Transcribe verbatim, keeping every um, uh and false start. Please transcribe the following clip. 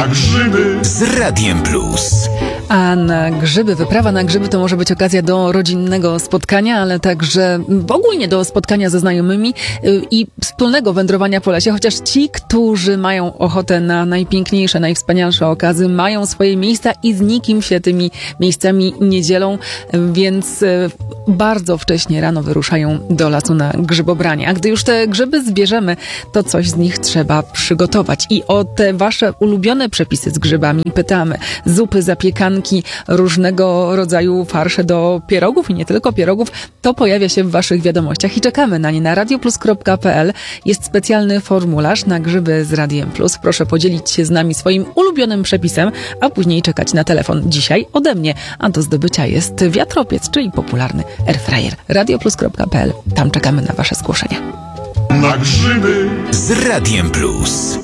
Na grzyby z Radiem Plus. A na grzyby, wyprawa na grzyby to może być okazja do rodzinnego spotkania, ale także ogólnie do spotkania ze znajomymi i wspólnego wędrowania po lesie, chociaż ci, którzy mają ochotę na najpiękniejsze, najwspanialsze okazy, mają swoje miejsca i z nikim się tymi miejscami nie dzielą, więc bardzo wcześnie rano wyruszają do lasu na grzybobranie. A gdy już te grzyby zbierzemy, to coś z nich trzeba przygotować. I o te wasze ulubione przepisy z grzybami pytamy. Zupy, zapiekanki, różnego rodzaju farsze do pierogów i nie tylko pierogów, to pojawia się w waszych wiadomościach i czekamy na nie. Na radioplus kropka pe el jest specjalny formularz na grzyby z Radiem Plus. Proszę podzielić się z nami swoim ulubionym przepisem, a później czekać na telefon. Dzisiaj ode mnie, a do zdobycia jest wiatropiec, czyli popularny airfryer. radioplus kropka pe el. Tam czekamy na wasze zgłoszenia. Na grzyby z Radiem Plus.